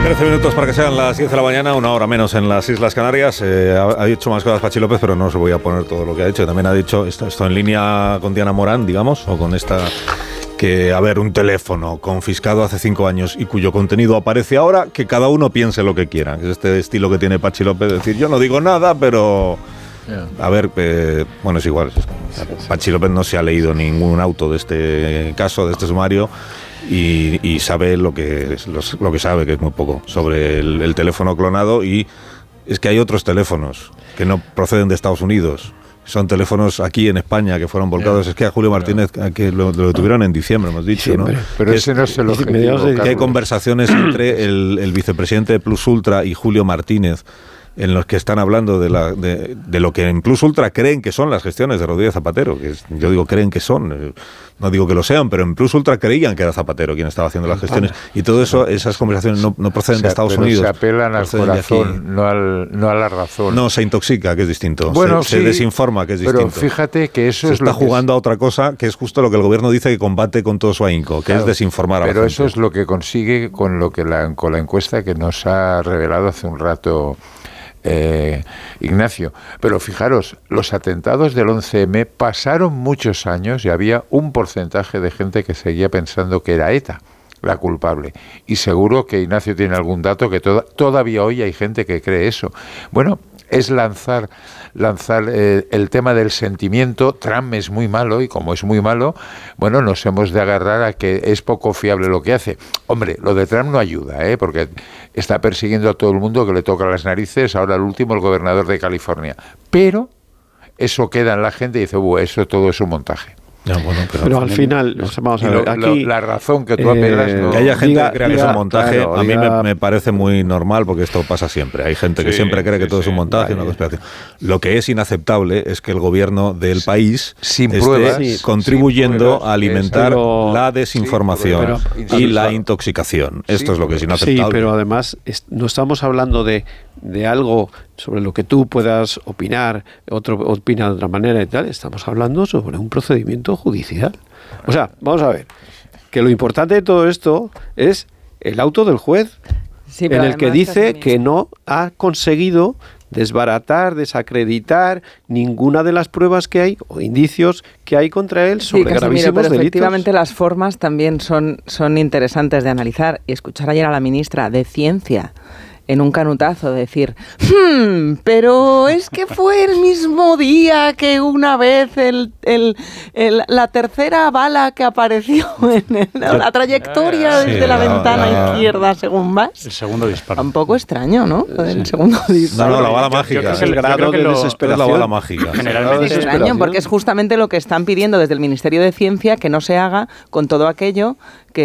13 minutos para que sean las 10 de la mañana, una hora menos en las Islas Canarias. Ha dicho más cosas Pachi López, pero no os voy a poner todo lo que ha dicho. También ha dicho esto en línea con Diana Morán, digamos, o con esta... Que, a ver, un teléfono confiscado hace 5 años y cuyo contenido aparece ahora, que cada uno piense lo que quiera. Es este estilo que tiene Pachi López, decir, yo no digo nada, pero... A ver, bueno, es igual. Pachi López no se ha leído ningún auto de este caso, de este sumario, y sabe lo que sabe, que es muy poco, sobre el teléfono clonado. Y es que hay otros teléfonos que no proceden de Estados Unidos. Son teléfonos aquí en España que fueron volcados. Es que a Julio Martínez, que lo tuvieron en diciembre, hemos dicho, siempre, ¿no? Pero ese no es el objetivo. Que hay conversaciones entre el vicepresidente de Plus Ultra y Julio Martínez, en los que están hablando de lo que en Plus Ultra creen que son las gestiones de Rodríguez Zapatero, que yo digo creen que son, no digo que lo sean, pero en Plus Ultra creían que era Zapatero quien estaba haciendo las gestiones, y todo eso, esas conversaciones no proceden de Estados Unidos. Se apelan al corazón, no a la razón. No, se intoxica, que es distinto. Bueno, se desinforma, que es distinto. Pero fíjate que eso es lo que... está jugando a otra cosa, que es justo lo que el gobierno dice que combate con todo su ahínco, que es desinformar a la gente. Pero eso es lo que consigue con la encuesta que nos ha revelado hace un rato Ignacio. Pero fijaros, los atentados del 11M pasaron muchos años y había un porcentaje de gente que seguía pensando que era ETA la culpable. Y seguro que Ignacio tiene algún dato que todavía hoy hay gente que cree eso. Bueno, es lanzar el tema del sentimiento. Trump es muy malo y como es muy malo, bueno, nos hemos de agarrar a que es poco fiable lo que hace. Hombre, lo de Trump no ayuda, porque está persiguiendo a todo el mundo que le toca las narices, ahora el último, el gobernador de California. Pero eso queda en la gente y dice, eso todo es un montaje. Ya, bueno, pero al final, vamos a ver, aquí la razón que tú apelas, que haya gente que crea que es un montaje, claro, a mí me parece muy normal, porque esto pasa siempre. Hay gente que siempre cree que todo es un montaje, una conspiración. Lo que es inaceptable es que el gobierno del país esté contribuyendo a alimentar la desinformación y la intoxicación. Esto es lo que es inaceptable. Sí, pero además no estamos hablando de algo sobre lo que tú puedas opinar, otro opina de otra manera y tal. Estamos hablando sobre un procedimiento judicial. O sea, vamos a ver, que lo importante de todo esto es el auto del juez, en el que dice que no ha conseguido desbaratar, desacreditar ninguna de las pruebas que hay o indicios que hay contra él sobre gravísimos pero delitos. Efectivamente, las formas también son interesantes de analizar. Y escuchar ayer a la ministra de Ciencia en un canutazo decir, pero es que fue el mismo día que una vez la tercera bala que apareció en la trayectoria desde la ventana izquierda, según vas. El segundo disparo. Un poco extraño, ¿no? El segundo disparo. No, la bala mágica. Es el grado de desesperación. Es la bala mágica. Es extraño porque es justamente lo que están pidiendo desde el Ministerio de Ciencia, que no se haga con todo aquello que